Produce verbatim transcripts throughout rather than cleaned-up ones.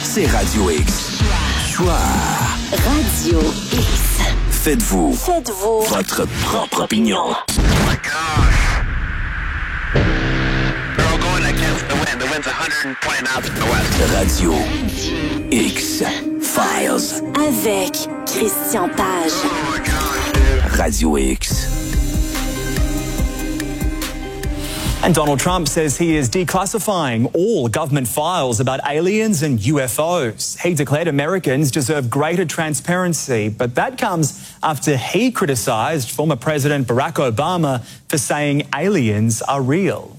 c'est Radio X. Choix. Radio X. Faites-vous. Faites-vous. Votre propre opinion. Oh my gosh. They're all going against the wind. The wind's one hundred twenty knots in the west. Radio X Files. Avec Christian Page. Oh my gosh, dude. Radio X. And Donald Trump says he is declassifying all government files about aliens and U F Os. He declared Americans deserve greater transparency, but that comes after he criticized former President Barack Obama for saying aliens are real.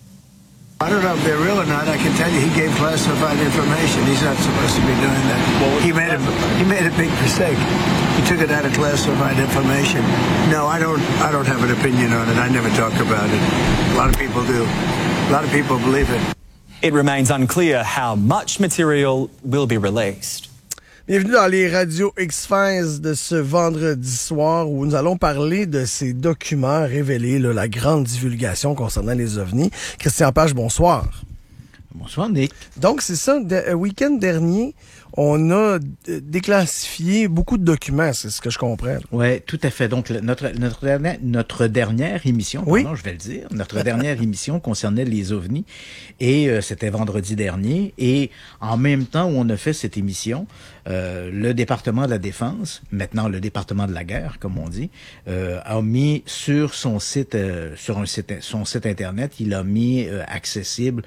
I don't know if they're real or not. I can tell you he gave classified information. He's not supposed to be doing that. Well, he made a, he made a big mistake. He took it out of classified information. No, I don't I don't have an opinion on it. I never talk about it. A lot of people do. A lot of people believe it. It remains unclear how much material will be released. Bienvenue dans les radios X-Files de ce vendredi soir où nous allons parler de ces documents révélés, là, la grande divulgation concernant les ovnis. Christian Page, bonsoir. Bonsoir, Nick. Donc, c'est ça, le week-end dernier, on a déclassifié beaucoup de documents, c'est ce que je comprends. Oui, tout à fait. Donc, le, notre, notre, dernière, notre dernière émission, oui. pardon, je vais le dire, notre dernière émission concernait les ovnis, et euh, c'était vendredi dernier, et en même temps où on a fait cette émission, euh, le département de la Défense, maintenant le département de la guerre, comme on dit, euh, a mis sur son site, euh, sur un site, son site Internet, il a mis euh, accessible,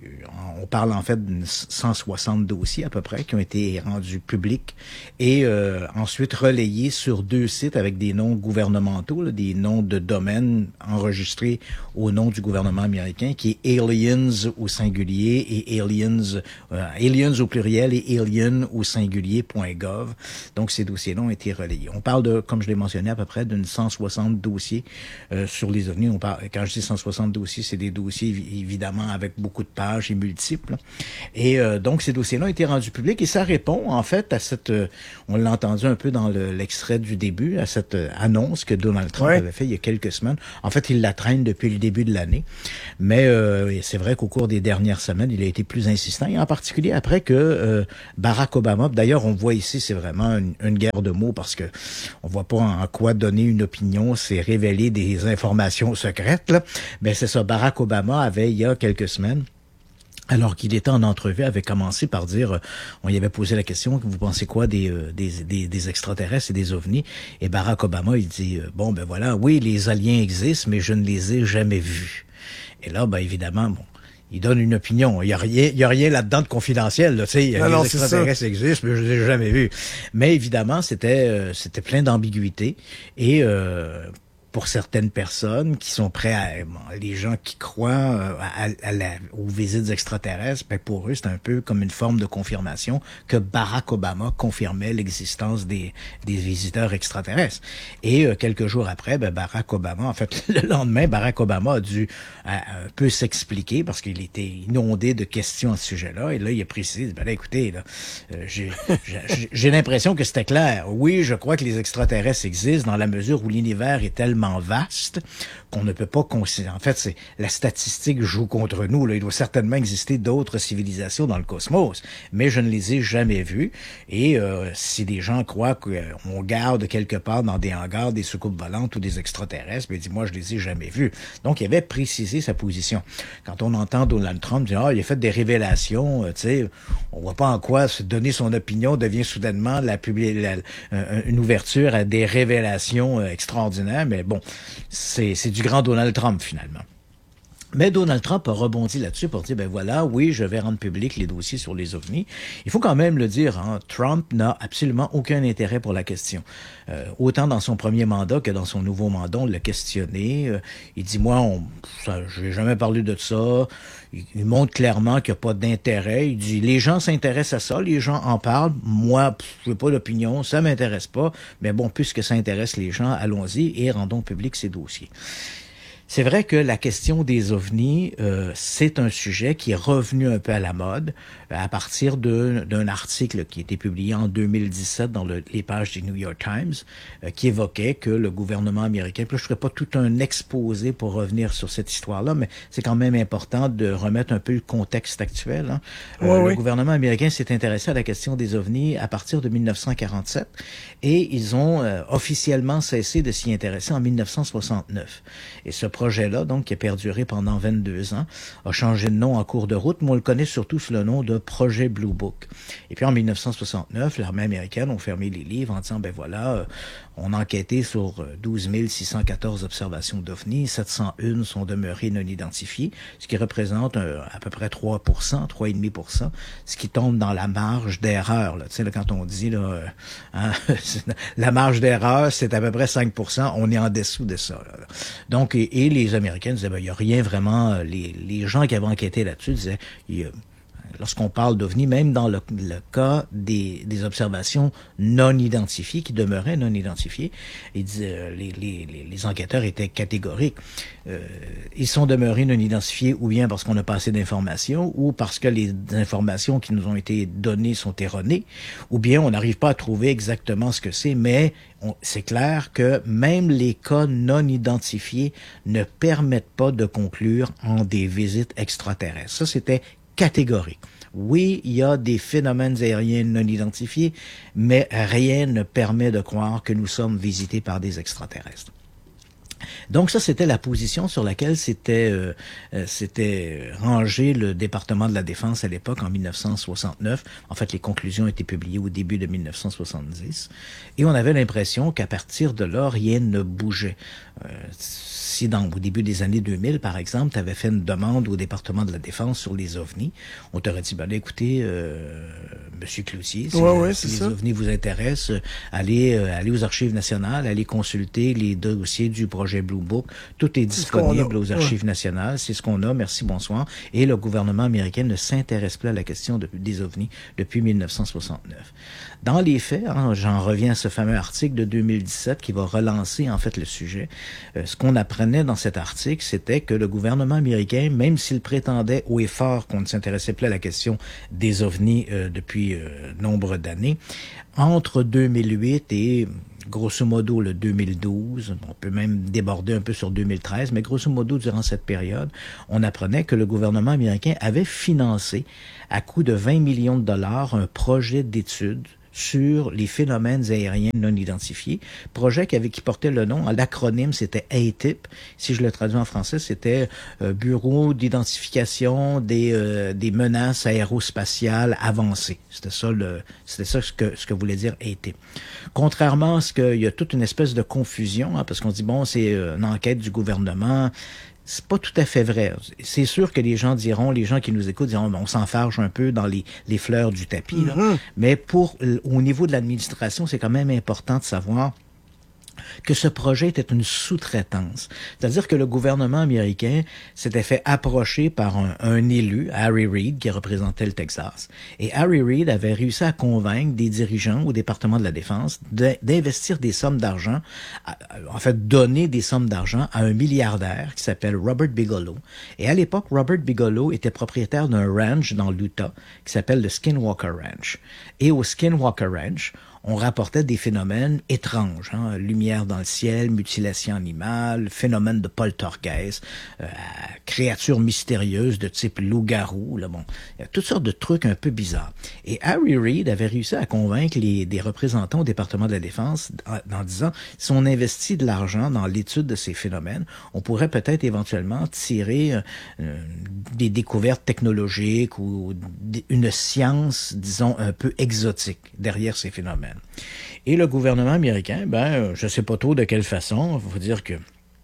on parle en fait de cent soixante dossiers à peu près qui ont été rendus publics et euh, ensuite relayés sur deux sites avec des noms gouvernementaux, là, des noms de domaines enregistrés au nom du gouvernement américain qui est Aliens au singulier et Aliens, euh, Aliens au pluriel et Alien au singulier.gov. Donc ces dossiers-là ont été relayés. On parle de, comme je l'ai mentionné, à peu près d'une cent soixante dossiers euh, sur les ovnis. On parle, quand je dis cent soixante dossiers, c'est des dossiers évidemment avec beaucoup de pages et multiples. Et euh, donc, ces dossiers-là ont été rendus publics et ça répond, en fait, à cette... Euh, on l'a entendu un peu dans le, l'extrait du début, à cette euh, annonce que Donald Trump ouais. avait fait il y a quelques semaines. En fait, il la traîne depuis le début de l'année. Mais euh, c'est vrai qu'au cours des dernières semaines, il a été plus insistant, et en particulier après que euh, Barack Obama... D'ailleurs, on voit ici, c'est vraiment une, une guerre de mots parce que on voit pas en quoi donner une opinion, c'est révéler des informations secrètes, là. Mais c'est ça, Barack Obama avait, il y a quelques semaines, alors qu'il était en entrevue, avait commencé par dire, euh, on y avait posé la question, vous pensez quoi des, euh, des, des, des extraterrestres et des ovnis? Et Barack Obama, il dit, euh, bon, ben voilà, oui, les aliens existent, mais je ne les ai jamais vus. Et là, ben évidemment, bon, il donne une opinion. Il y a rien, il y a rien là-dedans de confidentiel, là, tu sais. Les non, extraterrestres existent, mais je les ai jamais vus. Mais évidemment, c'était, euh, c'était plein d'ambiguïté et, euh, pour certaines personnes qui sont prêts à... Les gens qui croient à, à la, aux visites extraterrestres, ben pour eux, c'est un peu comme une forme de confirmation que Barack Obama confirmait l'existence des, des visiteurs extraterrestres. Et euh, quelques jours après, ben Barack Obama, en fait, le lendemain, Barack Obama a dû à, un peu s'expliquer parce qu'il était inondé de questions à ce sujet-là. Et là, il a précisé, ben là, écoutez, là, euh, j'ai, j'ai, j'ai l'impression que c'était clair. Oui, je crois que les extraterrestres existent dans la mesure où l'univers est tellement vaste qu'on ne peut pas considérer. En fait, c'est la statistique joue contre nous. Là. Il doit certainement exister d'autres civilisations dans le cosmos, mais je ne les ai jamais vues. Et euh, si des gens croient qu'on garde quelque part dans des hangars des soucoupes volantes ou des extraterrestres, ben dis-moi, je les ai jamais vus. Donc, il avait précisé sa position. Quand on entend Donald Trump dire, ah, il a fait des révélations, euh, tu sais, on voit pas en quoi se donner son opinion devient soudainement la, la, la une ouverture à des révélations euh, extraordinaires, mais bon, c'est, c'est du grand Donald Trump, finalement. Mais Donald Trump a rebondi là-dessus pour dire, ben voilà, oui, je vais rendre public les dossiers sur les ovnis. Il faut quand même le dire, hein, Trump n'a absolument aucun intérêt pour la question. Euh, autant dans son premier mandat que dans son nouveau mandat, on l'a questionné. Euh, il dit, moi, on, ça, je n'ai jamais parlé de ça. Il, il montre clairement qu'il n'y a pas d'intérêt. Il dit, les gens s'intéressent à ça, les gens en parlent. Moi, je n'ai pas d'opinion, ça m'intéresse pas. Mais bon, puisque ça intéresse les gens, allons-y et rendons public ces dossiers. C'est vrai que la question des ovnis, euh, c'est un sujet qui est revenu un peu à la mode euh, à partir de, d'un article qui a été publié en deux mille dix-sept dans le, les pages du New York Times, euh, qui évoquait que le gouvernement américain, puis là, je ne ferai pas tout un exposé pour revenir sur cette histoire-là, mais c'est quand même important de remettre un peu le contexte actuel. Hein. Euh, ouais, le oui. gouvernement américain s'est intéressé à la question des ovnis à partir de dix-neuf cent quarante-sept et ils ont euh, officiellement cessé de s'y intéresser en dix-neuf cent soixante-neuf. Et ce projet-là, donc, qui a perduré pendant vingt-deux ans, a changé de nom en cours de route, mais on le connaît surtout sous le nom de Projet Blue Book. Et puis, en dix-neuf cent soixante-neuf, l'armée américaine a fermé les livres en disant, ben voilà, euh, on a enquêté sur douze mille six cent quatorze observations d'ovnis, sept cent un sont demeurées non identifiées, ce qui représente euh, à peu près trois pour cent, trois virgule cinq pour cent, ce qui tombe dans la marge d'erreur. Là. Tu sais, là, quand on dit là, euh, hein, la marge d'erreur, c'est à peu près cinq pour cent, on est en dessous de ça. Là. Donc, et, et les Américains disaient, ben, il n'y a rien vraiment, les, les gens qui avaient enquêté là-dessus disaient, il y a, lorsqu'on parle d'ovnis, même dans le, le cas des, des observations non identifiées, qui demeuraient non identifiées, ils disaient, les, les, les, les enquêteurs étaient catégoriques. Euh, ils sont demeurés non identifiés ou bien parce qu'on n'a pas assez d'informations, ou parce que les informations qui nous ont été données sont erronées, ou bien on n'arrive pas à trouver exactement ce que c'est, mais on, c'est clair que même les cas non identifiés ne permettent pas de conclure en des visites extraterrestres. Ça, c'était catégorique. Oui, il y a des phénomènes aériens non identifiés, mais rien ne permet de croire que nous sommes visités par des extraterrestres. Donc ça, c'était la position sur laquelle s'était euh, s'était rangé le département de la Défense à l'époque, en dix-neuf cent soixante-neuf. En fait, les conclusions ont été publiées au début de dix-neuf cent soixante-dix. Et on avait l'impression qu'à partir de là, rien ne bougeait. Euh, si dans, au début des années deux mille, par exemple, tu avais fait une demande au département de la Défense sur les ovnis, on t'aurait dit, ben là, écoutez, euh, Monsieur Cloutier, si, ouais, euh, ouais, si les ça. ovnis vous intéressent, allez, euh, allez aux Archives nationales, allez consulter les dossiers du projet Blue Book. Tout est disponible aux Archives ouais. nationales. C'est ce qu'on a. Merci, bonsoir. Et le gouvernement américain ne s'intéresse plus à la question de, des ovnis depuis dix-neuf cent soixante-neuf. Dans les faits, hein, j'en reviens à ce fameux article de deux mille dix-sept qui va relancer en fait le sujet. Euh, ce qu'on apprenait dans cet article, c'était que le gouvernement américain, même s'il prétendait haut et fort qu'on ne s'intéressait plus à la question des ovnis euh, depuis euh, nombre d'années, entre deux mille huit et grosso modo le deux mille douze, on peut même déborder un peu sur deux mille treize, mais grosso modo durant cette période, on apprenait que le gouvernement américain avait financé à coût de vingt millions de dollars un projet d'étude sur les phénomènes aériens non identifiés, projet qui avait qui portait le nom, l'acronyme c'était A T I P, si je le traduis en français, c'était euh, Bureau d'identification des euh, des menaces aérospatiales avancées. C'était ça le c'était ça ce que ce que voulait dire A T I P. Contrairement à ce qu'il y a toute une espèce de confusion, hein, parce qu'on dit bon, c'est une enquête du gouvernement. C'est pas tout à fait vrai. C'est sûr que les gens diront, les gens qui nous écoutent diront, on s'enfarge un peu dans les, les fleurs du tapis. Mm-hmm. Là. Mais pour, au niveau de l'administration, c'est quand même important de savoir que ce projet était une sous-traitance. C'est-à-dire que le gouvernement américain s'était fait approcher par un, un élu, Harry Reid, qui représentait le Texas. Et Harry Reid avait réussi à convaincre des dirigeants au département de la Défense de, d'investir des sommes d'argent, à, en fait, donner des sommes d'argent à un milliardaire qui s'appelle Robert Bigelow. Et à l'époque, Robert Bigelow était propriétaire d'un ranch dans l'Utah qui s'appelle le Skinwalker Ranch. Et au Skinwalker Ranch, on rapportait des phénomènes étranges, hein, lumière dans le ciel, mutilation animale, phénomène de poltergeist, euh, créatures mystérieuses de type loup-garou, là, bon, il y a toutes sortes de trucs un peu bizarres. Et Harry Reid avait réussi à convaincre les, des représentants au département de la Défense en, en disant, si on investit de l'argent dans l'étude de ces phénomènes, on pourrait peut-être éventuellement tirer euh, des découvertes technologiques ou une science, disons, un peu exotique derrière ces phénomènes. Et le gouvernement américain, ben, je sais pas trop de quelle façon, il faut dire que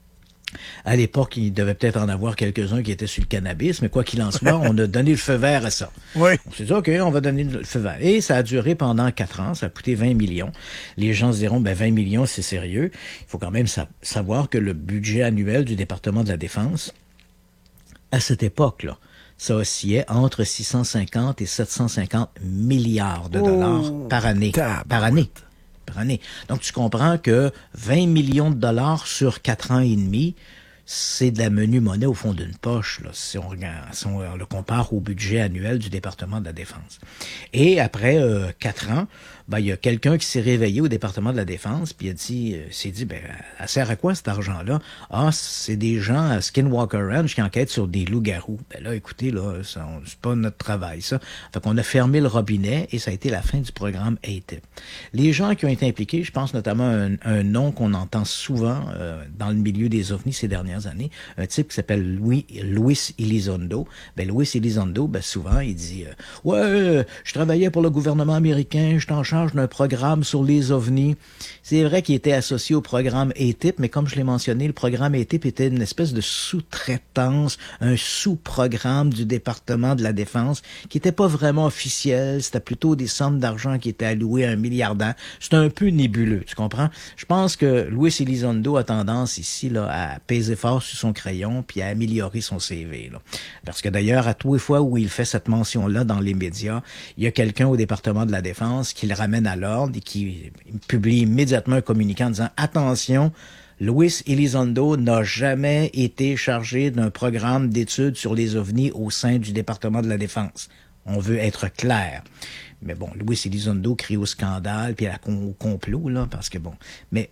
à l'époque, il devait peut-être en avoir quelques-uns qui étaient sur le cannabis, mais quoi qu'il en soit, on a donné le feu vert à ça. Oui. On s'est dit, OK, on va donner le feu vert. Et ça a duré pendant quatre ans, ça a coûté vingt millions. Les gens se diront, ben vingt millions, c'est sérieux. Il faut quand même sa- savoir que le budget annuel du département de la Défense, à cette époque-là, ça oscillait entre six cent cinquante et sept cent cinquante milliards de dollars oh, par année. Tabarouette. Par année. Par année. Donc, tu comprends que vingt millions de dollars sur quatre ans et demi, c'est de la menue monnaie au fond d'une poche, là, si on regarde, si on le compare au budget annuel du département de la Défense. Et après euh, quatre ans, ben, il y a quelqu'un qui s'est réveillé au département de la Défense, puis il a dit, euh, s'est dit, ben, elle sert à quoi cet argent-là? Ah, c'est des gens à Skinwalker Ranch qui enquêtent sur des loups-garous. Ben là, écoutez, là, ça, c'est pas notre travail, ça. Fait qu'on a fermé le robinet et ça a été la fin du programme A T I P. Les gens qui ont été impliqués, je pense notamment à un, un nom qu'on entend souvent euh, dans le milieu des ovnis ces dernières années, un type qui s'appelle Louis, Luis Elizondo. Ben, Luis Elizondo, ben, souvent, il dit, euh, ouais, euh, je travaillais pour le gouvernement américain, je t'en charge d'un programme sur les ovnis. C'est vrai qu'il était associé au programme A T I P, mais comme je l'ai mentionné, le programme A T I P était une espèce de sous-traitance, un sous-programme du département de la Défense qui n'était pas vraiment officiel. C'était plutôt des sommes d'argent qui étaient allouées à un milliardaire. C'était un peu nébuleux, tu comprends? Je pense que Luis Elizondo a tendance ici là, à peser fort sur son crayon puis à améliorer son C V. Là. Parce que d'ailleurs, à tous les fois où il fait cette mention-là dans les médias, il y a quelqu'un au département de la Défense qui le ramène à l'ordre et qui publie immédiatement un communiqué en disant « Attention, Luis Elizondo n'a jamais été chargé d'un programme d'études sur les ovnis au sein du département de la Défense. On veut être clair. » Mais bon, Luis Elizondo crie au scandale puis à la, au complot, là, parce que bon... Mais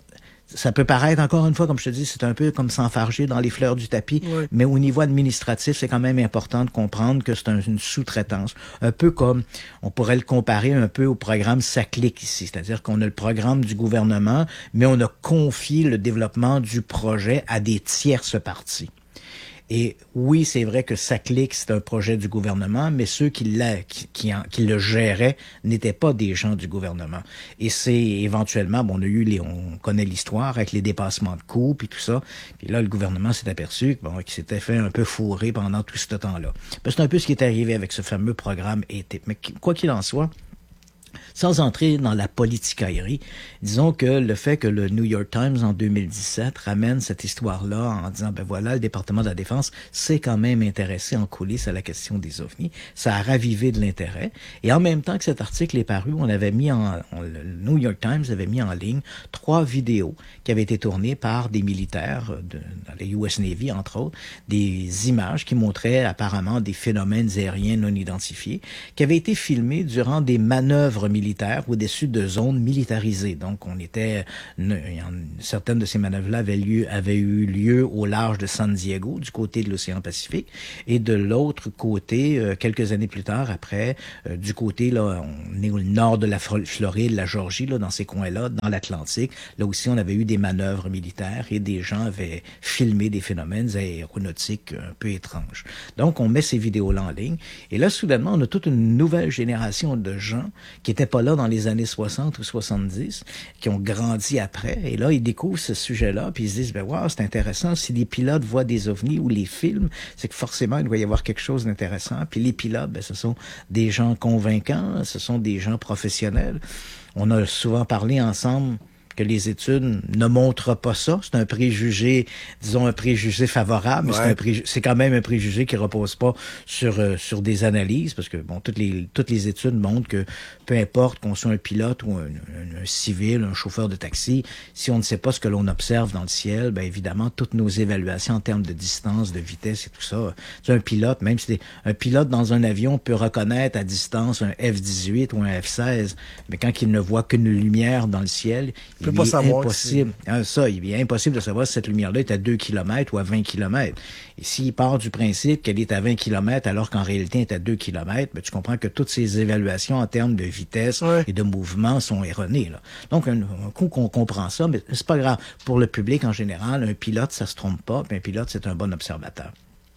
ça peut paraître, encore une fois, comme je te dis, c'est un peu comme s'enfarger dans les fleurs du tapis, oui. Mais au niveau administratif, c'est quand même important de comprendre que c'est un, une sous-traitance. Un peu comme, on pourrait le comparer un peu au programme SACLIC ici, c'est-à-dire qu'on a le programme du gouvernement, mais on a confié le développement du projet à des tierces parties. Et oui, c'est vrai que SACLIC, c'est un projet du gouvernement, mais ceux qui, l'a, qui, qui, en, qui le géraient n'étaient pas des gens du gouvernement. Et c'est éventuellement, bon, on a eu les, on connaît l'histoire avec les dépassements de coûts puis tout ça. Puis là, le gouvernement s'est aperçu bon, qu'il s'était fait un peu fourrer pendant tout ce temps-là. Ben, c'est un peu ce qui est arrivé avec ce fameux programme A T I P. Mais quoi qu'il en soit, sans entrer dans la politicaillerie, disons que le fait que le New York Times en deux mille dix-sept ramène cette histoire-là en disant, ben voilà, le département de la Défense s'est quand même intéressé en coulisses à la question des ovnis, ça a ravivé de l'intérêt. Et en même temps que cet article est paru, on avait mis en, on, le New York Times avait mis en ligne trois vidéos qui avaient été tournées par des militaires de, dans les U S Navy, entre autres, des images qui montraient apparemment des phénomènes aériens non identifiés, qui avaient été filmés durant des manœuvres militaires au-dessus de zones militarisées. Donc, on était... Une, certaines de ces manœuvres-là avaient, lieu, avaient eu lieu au large de San Diego, du côté de l'océan Pacifique, et de l'autre côté, euh, quelques années plus tard, après, euh, du côté, là, on est au nord de la Floride, la Georgie, là, dans ces coins-là, dans l'Atlantique. Là aussi, on avait eu des manœuvres militaires et des gens avaient filmé des phénomènes aéronautiques un peu étranges. Donc, on met ces vidéos-là en ligne. Et là, soudainement, on a toute une nouvelle génération de gens qui étaient pas là dans les années soixante ou soixante-dix, qui ont grandi après, et là, ils découvrent ce sujet-là, puis ils se disent, ben wow, c'est intéressant, si les pilotes voient des ovnis ou les films, c'est que forcément, il doit y avoir quelque chose d'intéressant, puis les pilotes, ben, ce sont des gens convaincants, ce sont des gens professionnels. On a souvent parlé ensemble que les études ne montrent pas ça. C'est un préjugé, disons un préjugé favorable, mais ouais. c'est, un préjugé, c'est quand même un préjugé qui repose pas sur euh, sur des analyses, parce que bon, toutes les toutes les études montrent que peu importe qu'on soit un pilote ou un, un, un civil, un chauffeur de taxi, si on ne sait pas ce que l'on observe dans le ciel, ben évidemment toutes nos évaluations en termes de distance, de vitesse et tout ça, c'est un pilote, même si un pilote dans un avion peut reconnaître à distance un F dix-huit ou un F seize, mais quand il ne voit qu'une lumière dans le ciel, il pas est impossible. Hein, ça, il est impossible de savoir si cette lumière-là est à deux kilomètres ou à vingt kilomètres. Et s'il part du principe qu'elle est à vingt kilomètres alors qu'en réalité elle est à deux kilomètres, ben, tu comprends que toutes ces évaluations en termes de vitesse ouais. et de mouvement sont erronées. Là. Donc, un, un coup qu'on comprend ça, mais c'est pas grave. Pour le public en général, un pilote, ça se trompe pas, puis un pilote, c'est un bon observateur.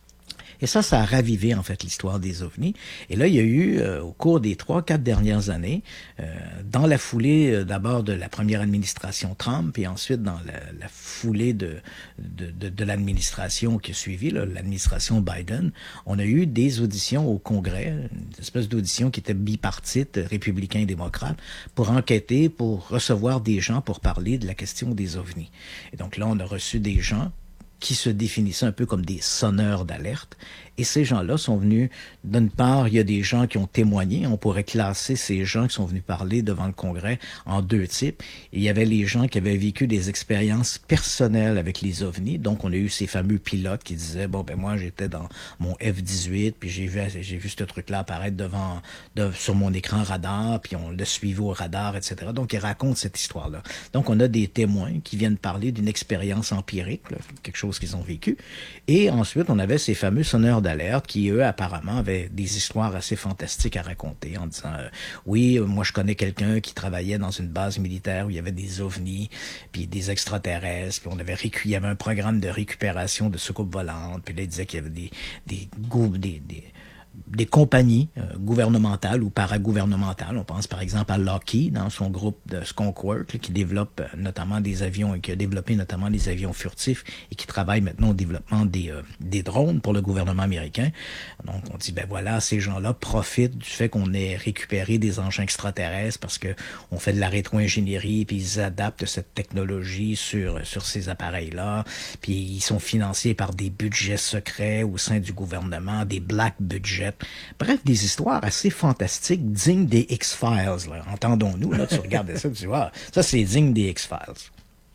Et ça, ça a ravivé, en fait, l'histoire des ovnis. Et là, il y a eu, euh, au cours des trois, quatre dernières années, euh, dans la foulée, euh, d'abord de la première administration Trump, et ensuite dans la, la foulée de, de, de, de l'administration qui a suivi, là, l'administration Biden, on a eu des auditions au Congrès, une espèce d'audition qui était bipartite, républicain et démocrate, pour enquêter, pour recevoir des gens pour parler de la question des ovnis. Et donc là, on a reçu des gens qui se définissaient un peu comme des sonneurs d'alerte Et ces gens-là sont venus, d'une part, il y a des gens qui ont témoigné. On pourrait classer ces gens qui sont venus parler devant le Congrès en deux types. Et il y avait les gens qui avaient vécu des expériences personnelles avec les ovnis. Donc, on a eu ces fameux pilotes qui disaient, bon, ben moi, j'étais dans mon F dix-huit, puis j'ai vu, j'ai vu ce truc-là apparaître devant, de, sur mon écran radar, puis on le suivait au radar, et cetera. Donc, ils racontent cette histoire-là. Donc, on a des témoins qui viennent parler d'une expérience empirique, là, quelque chose qu'ils ont vécu. Et ensuite, on avait ces fameux sonneurs d'alerte qui, eux, apparemment, avaient des histoires assez fantastiques à raconter en disant, euh, oui, moi, je connais quelqu'un qui travaillait dans une base militaire où il y avait des ovnis, puis des extraterrestres, puis on avait récu- il y avait un programme de récupération de soucoupes volantes, puis là, il disait qu'il y avait des, des, des, des des compagnies euh, gouvernementales ou paragouvernementales. On pense par exemple à Lockheed, dans son groupe de Skunk Works, là, qui développe euh, notamment des avions et qui a développé notamment des avions furtifs et qui travaille maintenant au développement des, euh, des drones pour le gouvernement américain. Donc on dit, ben voilà, ces gens-là profitent du fait qu'on ait récupéré des engins extraterrestres parce que on fait de la rétro-ingénierie puis ils adaptent cette technologie sur, sur ces appareils-là. Puis ils sont financés par des budgets secrets au sein du gouvernement, des black budgets. Bref, des histoires assez fantastiques, dignes des X-Files. Là. Entendons-nous, là, tu regardes ça, tu dis, ah, ça c'est digne des X-Files.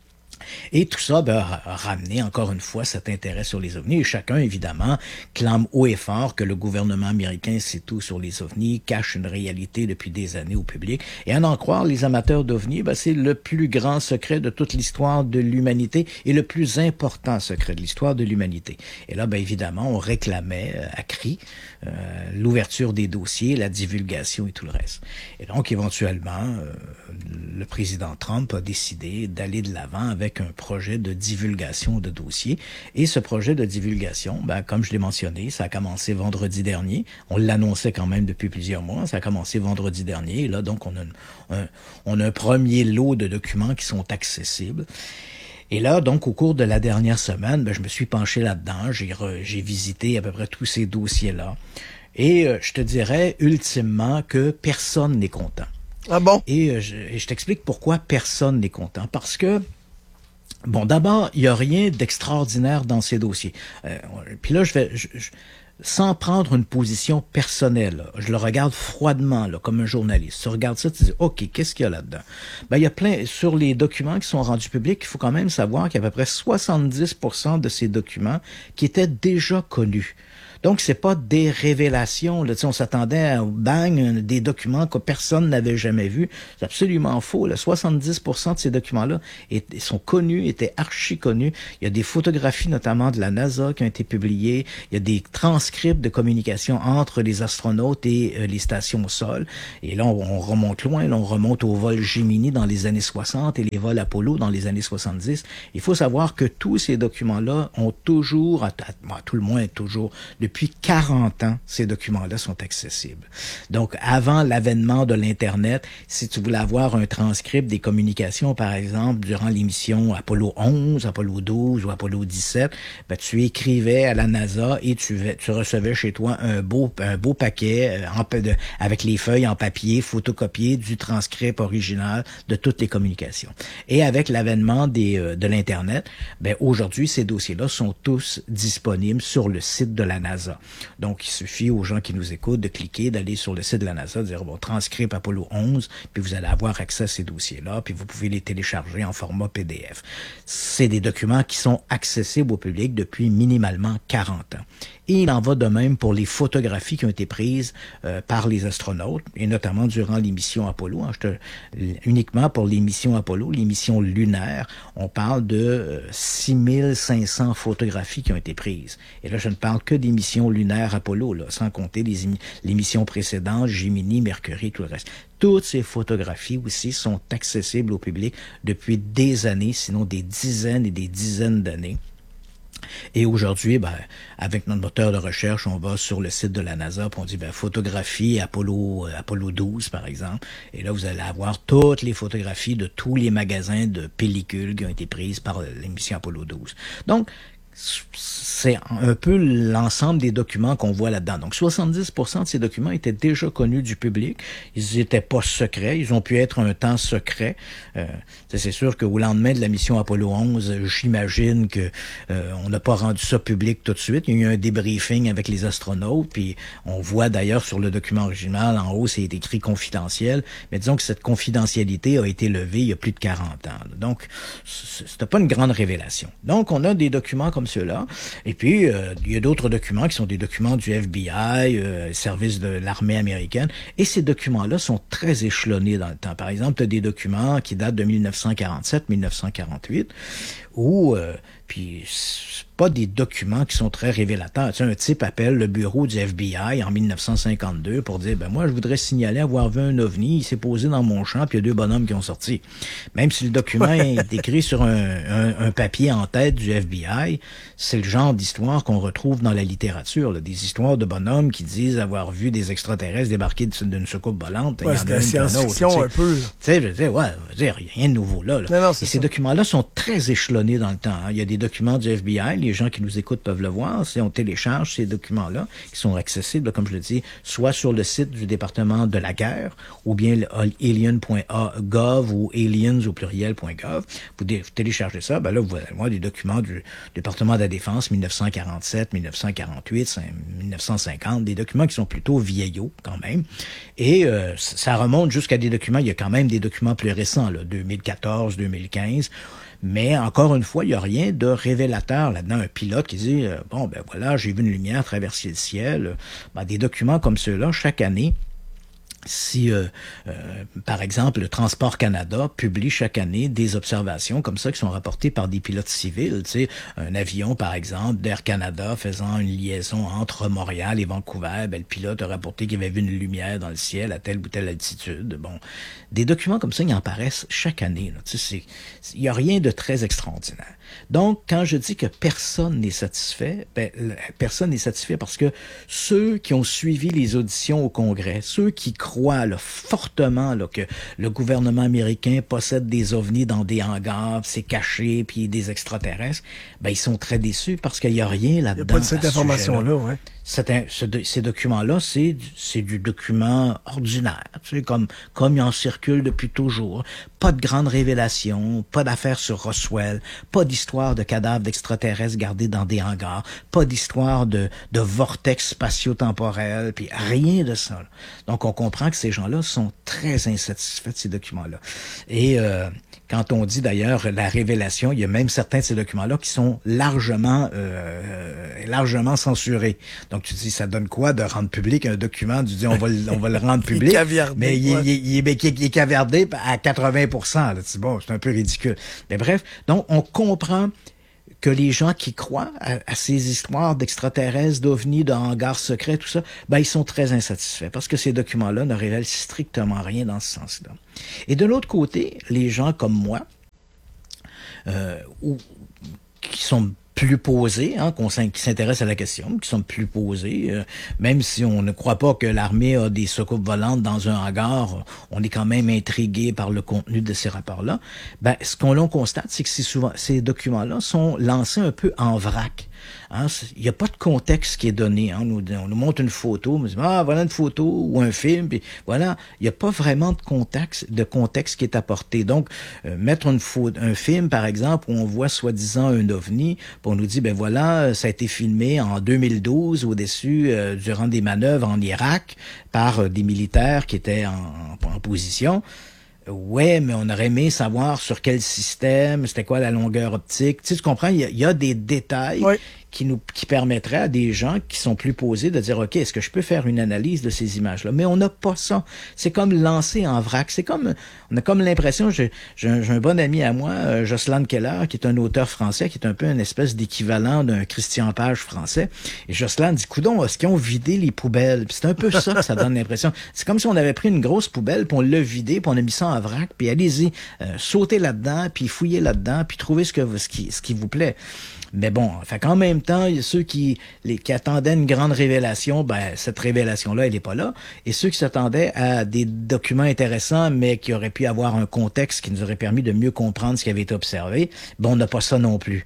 Et tout ça ben, a ramené encore une fois cet intérêt sur les ovnis. Et chacun, évidemment, clame haut et fort que le gouvernement américain sait tout sur les ovnis, cache une réalité depuis des années au public. Et à en croire les amateurs d'ovnis, ben, c'est le plus grand secret de toute l'histoire de l'humanité et le plus important secret de l'histoire de l'humanité. Et là, ben, évidemment, on réclamait euh, à cri euh, l'ouverture des dossiers, la divulgation et tout le reste. Et donc, éventuellement, euh, le président Trump a décidé d'aller de l'avant avec un projet de divulgation de dossiers. Et ce projet de divulgation, ben, comme je l'ai mentionné, ça a commencé vendredi dernier. On l'annonçait quand même depuis plusieurs mois. Ça a commencé vendredi dernier. Et là, donc, on a, un, on a un premier lot de documents qui sont accessibles. Et là, donc, au cours de la dernière semaine, ben, je me suis penché là-dedans. J'ai, re, j'ai visité à peu près tous ces dossiers-là. Et euh, je te dirais, ultimement, que personne n'est content. Ah bon? Et, euh, je, et je t'explique pourquoi personne n'est content. Parce que bon, d'abord, il n'y a rien d'extraordinaire dans ces dossiers. Euh, puis là, je vais, je, je, sans prendre une position personnelle, là, je le regarde froidement, là, comme un journaliste. Tu regardes ça, tu dis, OK, qu'est-ce qu'il y a là-dedans? Ben, il y a plein, sur les documents qui sont rendus publics, il faut quand même savoir qu'il y a à peu près soixante-dix pour cent de ces documents qui étaient déjà connus. Donc, c'est pas des révélations. Là, on s'attendait à bang, des documents que personne n'avait jamais vus. C'est absolument faux. Là. soixante-dix pour cent de ces documents-là est, sont connus, étaient archi connus. Il y a des photographies, notamment de la NASA, qui ont été publiées. Il y a des transcripts de communication entre les astronautes et euh, les stations au sol. Et là, on, on remonte loin. Là, on remonte au vol Gemini dans les années soixante et les vols Apollo dans les années soixante-dix. Il faut savoir que tous ces documents-là ont toujours, à, à, à tout le moins toujours, depuis Depuis quarante ans, ces documents-là sont accessibles. Donc, avant l'avènement de l'Internet, si tu voulais avoir un transcript des communications, par exemple, durant l'émission Apollo onze, Apollo douze ou Apollo dix-sept, ben, tu écrivais à la NASA et tu, tu recevais chez toi un beau, un beau paquet en, de, avec les feuilles en papier photocopiées du transcript original de toutes les communications. Et avec l'avènement des, euh, de l'Internet, ben, aujourd'hui, ces dossiers-là sont tous disponibles sur le site de la NASA. Donc, il suffit aux gens qui nous écoutent de cliquer, d'aller sur le site de la NASA, de dire, bon, transcript Apollo onze, puis vous allez avoir accès à ces dossiers-là, puis vous pouvez les télécharger en format P D F. C'est des documents qui sont accessibles au public depuis minimalement quarante ans. Et il en va de même pour les photographies qui ont été prises euh, par les astronautes, et notamment durant les missions Apollo. Hein, je te, uniquement pour les missions Apollo, les missions lunaires, on parle de euh, six mille cinq cents photographies qui ont été prises. Et là, je ne parle que des missions lunaires Apollo, là, sans compter les, les missions précédentes, Gemini, Mercury, tout le reste. Toutes ces photographies aussi sont accessibles au public depuis des années, sinon des dizaines et des dizaines d'années. Et aujourd'hui, ben, avec notre moteur de recherche, on va sur le site de la NASA, puis on dit ben, photographie Apollo, euh, Apollo douze, par exemple. Et là, vous allez avoir toutes les photographies de tous les magasins de pellicules qui ont été prises par l'émission Apollo douze. Donc, c'est un peu l'ensemble des documents qu'on voit là-dedans. Donc, soixante-dix pour cent de ces documents étaient déjà connus du public. Ils n'étaient pas secrets. Ils ont pu être un temps secrets. Euh, c'est sûr qu'au lendemain de la mission Apollo onze, j'imagine que euh, on n'a pas rendu ça public tout de suite. Il y a eu un débriefing avec les astronautes, puis on voit d'ailleurs sur le document original, en haut, c'est écrit confidentiel. Mais disons que cette confidentialité a été levée il y a plus de quarante ans. Donc, c'était pas une grande révélation. Donc, on a des documents comme ceux-là. Et puis, euh, il y a d'autres documents qui sont des documents du F B I, euh, service de l'armée américaine. Et ces documents-là sont très échelonnés dans le temps. Par exemple, tu as des documents qui datent de dix-neuf cent quarante-sept dix-neuf cent quarante-huit, où... Euh, puis c'est pas des documents qui sont très révélateurs. Tu sais, un type appelle le bureau du F B I en dix-neuf cent cinquante-deux pour dire, ben moi, je voudrais signaler avoir vu un ovni, il s'est posé dans mon champ, puis il y a deux bonhommes qui ont sorti. Même si le document est écrit sur un, un, un papier en tête du F B I, c'est le genre d'histoire qu'on retrouve dans la littérature, là, des histoires de bonhommes qui disent avoir vu des extraterrestres débarquer d'une soucoupe volante. Ouais, c'est de la science-fiction un peu. Tu sais, je veux dire, ouais, je veux dire, il n'y a rien de nouveau là. là. Non, non, Et ces documents-là sont très échelonnés dans le temps. Hein. Il y a des documents du F B I, les gens qui nous écoutent peuvent le voir, si on télécharge ces documents-là, qui sont accessibles, comme je le dis, soit sur le site du département de la guerre, ou bien alien point gov ou aliens au pluriel point gov. Vous, dé- vous téléchargez ça, ben là, vous allez voir des documents du département de la Défense, dix-neuf cent quarante-sept, dix-neuf cent quarante-huit, dix-neuf cent cinquante, des documents qui sont plutôt vieillots, quand même. Et euh, ça remonte jusqu'à des documents, il y a quand même des documents plus récents, là, deux mille quatorze, deux mille quinze. Mais encore une fois, il n'y a rien de révélateur là-dedans. Un pilote qui dit, euh, bon, ben voilà, j'ai vu une lumière traverser le ciel. Ben, des documents comme ceux-là, chaque année, si, euh, euh, par exemple, le Transport Canada publie chaque année des observations comme ça qui sont rapportées par des pilotes civils, tu sais, un avion, par exemple, d'Air Canada faisant une liaison entre Montréal et Vancouver, ben, le pilote a rapporté qu'il avait vu une lumière dans le ciel à telle ou telle altitude. Bon, des documents comme ça, ils en apparaissent chaque année. Tu sais, il n'y a rien de très extraordinaire. Donc, quand je dis que personne n'est satisfait, ben, personne n'est satisfait parce que ceux qui ont suivi les auditions au Congrès, ceux qui croient là, fortement là, que le gouvernement américain possède des ovnis dans des hangars, c'est caché, puis des extraterrestres, ben, ils sont très déçus parce qu'il n'y a rien là-dedans. Il n'y a pas de cette information-là, ouais. C'est un, ce, ces documents-là, c'est, c'est du document ordinaire, tu sais, comme, comme il en circule depuis toujours. Pas de grandes révélations, pas d'affaires sur Roswell, pas d'histoire de cadavres d'extraterrestres gardés dans des hangars, pas d'histoire de, de vortex spatio-temporel, puis rien de ça. Là. Donc, on comprend que ces gens-là sont très insatisfaits de ces documents-là. Et euh, quand on dit d'ailleurs la révélation, il y a même certains de ces documents-là qui sont largement, euh, largement censurés. Donc, tu dis, ça donne quoi de rendre public un document? Tu dis, on va, le, on va le rendre public. Il est caviardé, mais il, ouais. il, il, il, il, il est caviardé à quatre-vingts pour cent. Là. C'est bon, c'est un peu ridicule. Mais bref, donc, on comprend que les gens qui croient à, à ces histoires d'extraterrestres, d'ovnis, de hangars secrets, tout ça, ben, ils sont très insatisfaits parce que ces documents-là ne révèlent strictement rien dans ce sens-là. Et de l'autre côté, les gens comme moi, euh, ou, qui sont plus posés, hein, qu'on qui s'intéressent à la question, qui sont plus posés, euh, même si on ne croit pas que l'armée a des soucoupes volantes dans un hangar, on est quand même intrigué par le contenu de ces rapports-là. Ben, ce qu'on l'on constate, c'est que c'est souvent, ces documents-là sont lancés un peu en vrac. Hein, il n'y a pas de contexte qui est donné. Hein. On, nous, on nous montre une photo, on nous dit, ah, voilà une photo ou un film, puis voilà. Il n'y a pas vraiment de contexte, de contexte qui est apporté. Donc, euh, mettre une photo, un film, par exemple, où on voit soi-disant un ovni, puis on nous dit, ben voilà, ça a été filmé en deux mille douze au-dessus, euh, durant des manœuvres en Irak, par euh, des militaires qui étaient en, en, en position. Ouais, mais on aurait aimé savoir sur quel système, c'était quoi la longueur optique. Tu sais, tu comprends, il y a, il y a des détails oui. qui nous qui permettraient à des gens qui sont plus posés de dire, OK, est-ce que je peux faire une analyse de ces images-là? Mais on n'a pas ça. C'est comme lancer en vrac. C'est comme, on a comme l'impression, j'ai, j'ai, un, j'ai un bon ami à moi, euh, Jocelyn Keller, qui est un auteur français, qui est un peu une espèce d'équivalent d'un Christian Page français. Et Jocelyn dit, coudonc, est-ce qu'ils ont vidé les poubelles? Puis c'est un peu ça que ça donne l'impression. C'est comme si on avait pris une grosse poubelle, puis on l'a vidé, puis on a mis ça en vrac, puis allez-y, euh, sautez là-dedans, puis fouillez là-dedans, puis trouvez ce que ce qui, ce qui vous plaît. Mais bon, fait qu'en même temps, il y a ceux qui, les, qui attendaient une grande révélation, ben cette révélation-là, elle n'est pas là. Et ceux qui s'attendaient à des documents intéressants, mais qui auraient pu avoir un contexte qui nous aurait permis de mieux comprendre ce qui avait été observé, ben on n'a pas ça non plus.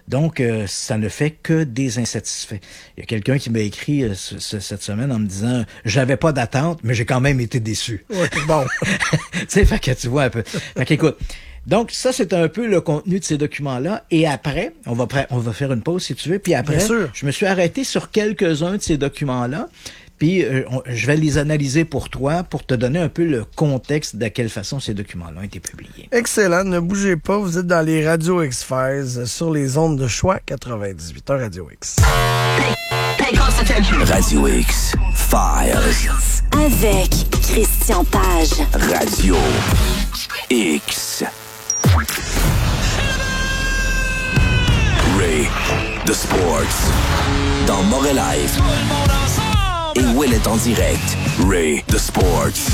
Donc, euh, ça ne fait que des insatisfaits. Il y a quelqu'un qui m'a écrit euh, ce, ce, cette semaine en me disant « J'avais pas d'attente, mais j'ai quand même été déçu. » Ouais, bon. Tu sais, fait que tu vois un peu. Fait qu'écoute, donc ça, c'est un peu le contenu de ces documents-là. Et après, on va, on va faire une pause si tu veux. Puis après, je me suis arrêté sur quelques-uns de ces documents-là. Puis euh, on, je vais les analyser pour toi, pour te donner un peu le contexte de quelle façon ces documents-là ont été publiés. Excellent, ne bougez pas, vous êtes dans les Radio X-Files sur les ondes de choix quatre-vingt-dix-huit heures Radio X. Radio X Files. Avec Christian Page. Radio X. Ray the Sports. Dans Montréal Live. Et Will est en direct. Ray the Sports.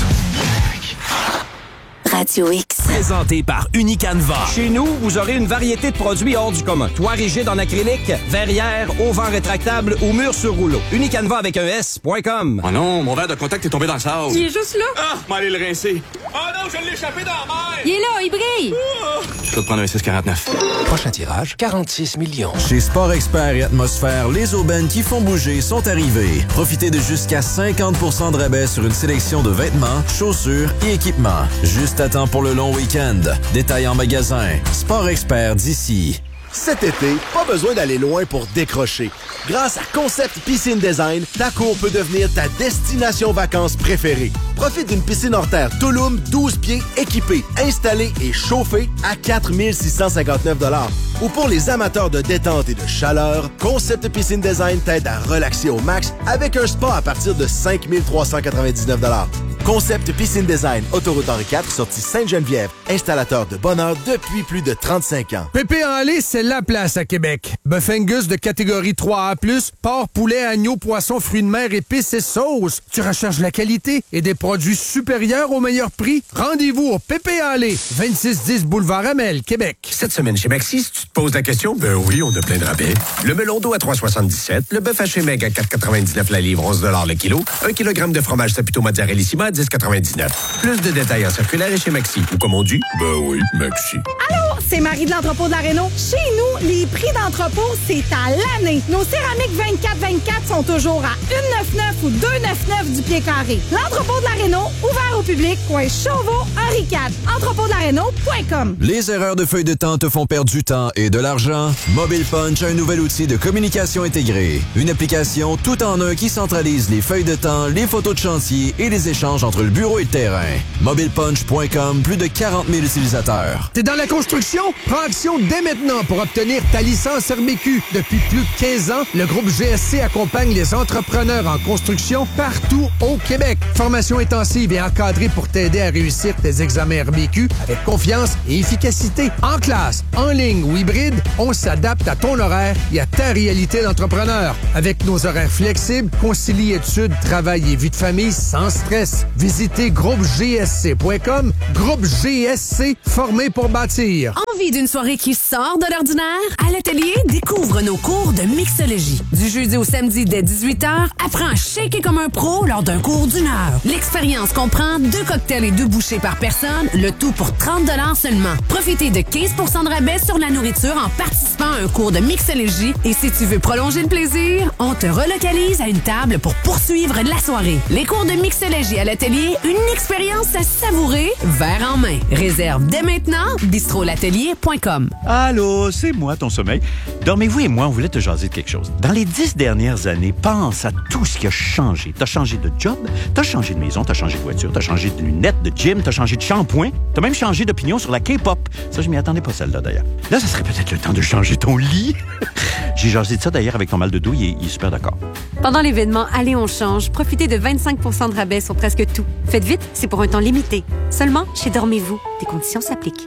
Radio X. Présenté par Unicanva. Chez nous, vous aurez une variété de produits hors du commun. Toit rigide en acrylique, verrière, auvent rétractable ou mur sur rouleau. Unicanva avec un S point com. Oh non, mon verre de contact est tombé dans le sable. Il est juste là. Ah, m'allez le rincer. Oh non, je l'ai échappé dans la mer. Il est là, il brille. Oh. Je peux te prendre un six quarante-neuf. Prochain tirage, quarante-six millions. Chez Sport Expert et Atmosphère, les aubaines qui font bouger sont arrivées. Profitez de jusqu'à cinquante pour cent de rabais sur une sélection de vêtements, chaussures et équipements. Juste à temps pour le long week-end. Détail en magasin. Sport Expert d'ici. Cet été, pas besoin d'aller loin pour décrocher. Grâce à Concept Piscine Design, ta cour peut devenir ta destination vacances préférée. Profite d'une piscine hors terre Tulum douze pieds équipée, installée et chauffée à quatre mille six cent cinquante-neuf dollars. Ou pour les amateurs de détente et de chaleur, Concept Piscine Design t'aide à relaxer au max avec un spa à partir de cinq mille trois cent quatre-vingt-dix-neuf dollars. Concept Piscine Design, autoroute Henri quatre, sortie Sainte-Geneviève, installateur de bonheur depuis plus de trente-cinq ans. Pépé en lait, c'est la place à Québec. Bœuf Angus de catégorie trois A plus, porc, poulet, agneau, poisson, fruits de mer, épices et sauces. Tu recherches la qualité et des produits supérieurs au meilleur prix? Rendez-vous au Pépé en lait, vingt-six dix boulevard Amel, Québec. Cette semaine chez Maxi, si tu te poses la question, ben oui, on a plein de rabais. Le melon d'eau à trois soixante-dix-sept, le bœuf haché meg à quatre quatre-vingt-dix-neuf la livre, onze dollars le kilo, un kilogramme de fromage Saputo Mozzarellissima à dix quatre-vingt-dix-neuf. Plus de détails en circulaire et chez Maxi. Ou comme on dit, ben oui, Maxi. Allô, c'est Marie de l'entrepôt de la Réno. Chez nous, les prix d'entrepôt, c'est à l'année. Nos céramiques vingt-quatre vingt-quatre sont toujours à un neuf neuf ou deux neuf neuf du pied carré. L'entrepôt de la Réno, ouvert au public, coin Chauveau, Henri quatre. entrepôt de la réno point com. Les erreurs de feuille de temps te font perdre du temps et de l'argent? Mobile Punch a un nouvel outil de communication intégrée. Une application tout en un qui centralise les feuilles de temps, les photos de chantier et les échanges entre le bureau et le terrain. mobile punch point com, plus de quarante mille utilisateurs. T'es dans la construction? Prends action dès maintenant pour obtenir ta licence R B Q. Depuis plus de quinze ans, le groupe G S C accompagne les entrepreneurs en construction partout au Québec. Formation intensive et encadrée pour t'aider à réussir tes examens R B Q avec confiance et efficacité. En classe, en ligne ou hybride, on s'adapte à ton horaire et à ta réalité d'entrepreneur. Avec nos horaires flexibles, concilie études, travail et vie de famille sans stress. Visitez groupe G S C point com. Groupe G S C, formé pour bâtir. Envie d'une soirée qui sort de l'ordinaire? À l'atelier, découvre nos cours de mixologie. Du jeudi au samedi dès dix-huit heures, apprends à shaker comme un pro lors d'un cours d'une heure. L'expérience comprend deux cocktails et deux bouchées par personne, le tout pour trente dollars seulement. Profitez de quinze pour cent de rabais sur la nourriture en participant à un cours de mixologie. Et si tu veux prolonger le plaisir, on te relocalise à une table pour poursuivre la soirée. Les cours de mixologie à l'atelier, une expérience à savourer, verre en main. Réserve dès maintenant, bistro l'atelier point com. Allô, c'est moi, ton sommeil. Dormez-vous et moi, on voulait te jaser de quelque chose. Dans les dix dernières années, pense à tout ce qui a changé. T'as changé de job, t'as changé de maison, t'as changé de voiture, t'as changé de lunettes, de gym, t'as changé de shampoing, t'as même changé d'opinion sur la K-pop. Ça, je m'y attendais pas, celle-là, d'ailleurs. Là, ça serait peut-être le temps de changer ton lit. J'ai jasé de ça, d'ailleurs, avec ton mal de dos, il est, il est super d'accord. Pendant l'événement Allez, on change, profitez de vingt-cinq pour cent de rabais sur presque tout. Faites vite, c'est pour un temps limité. Seulement chez Dormez-vous. Des conditions s'appliquent.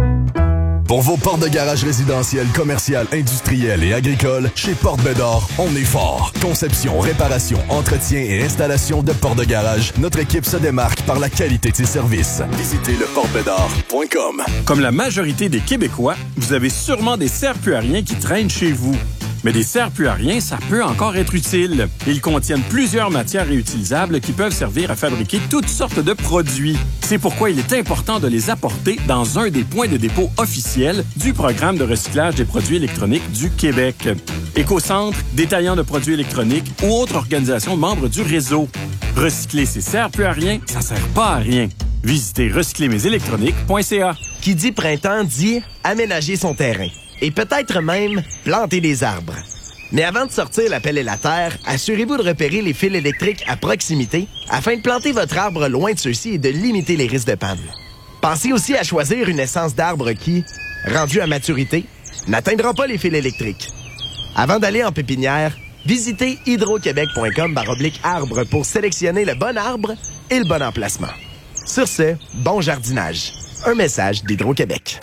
Pour vos portes de garage résidentielles, commerciales, industrielles et agricoles, chez Porte Bédard, on est fort. Conception, réparation, entretien et installation de portes de garage, notre équipe se démarque par la qualité de ses services. Visitez le porte bédard point com. Comme la majorité des Québécois, vous avez sûrement des serre-plus-à-rien qui traînent chez vous. Mais des serre-plus-à-rien, ça peut encore être utile. Ils contiennent plusieurs matières réutilisables qui peuvent servir à fabriquer toutes sortes de produits. C'est pourquoi il est important de les apporter dans un des points de dépôt officiels du programme de recyclage des produits électroniques du Québec. Écocentre, détaillant de produits électroniques ou autres organisations membres du réseau. Recycler ces serre-plus-à-rien, ça sert pas à rien. Visitez recycler mes électroniques point c a. Qui dit printemps dit aménager son terrain. Et peut-être même planter des arbres. Mais avant de sortir la pelle et la terre, assurez-vous de repérer les fils électriques à proximité afin de planter votre arbre loin de ceux-ci et de limiter les risques de panne. Pensez aussi à choisir une essence d'arbre qui, rendue à maturité, n'atteindra pas les fils électriques. Avant d'aller en pépinière, visitez hydroquebec point com barre oblique arbre pour sélectionner le bon arbre et le bon emplacement. Sur ce, bon jardinage. Un message d'Hydro-Québec.